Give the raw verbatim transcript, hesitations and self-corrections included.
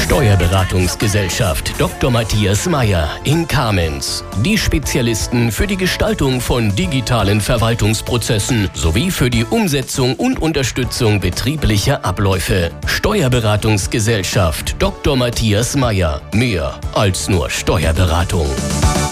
Steuerberatungsgesellschaft Doktor Matthias Meyer in Kamenz. Die Spezialisten für die Gestaltung von digitalen Verwaltungsprozessen sowie für die Umsetzung und Unterstützung betrieblicher Abläufe. Steuerberatungsgesellschaft Doktor Matthias Meyer. Mehr als nur Steuerberatung.